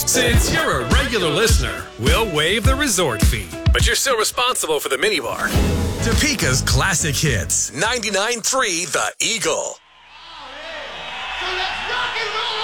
Since you're a regular listener, we'll waive the resort fee, but you're still responsible for the minibar. Topeka's classic hits. 99.3 The Eagle. So let's rock and roll.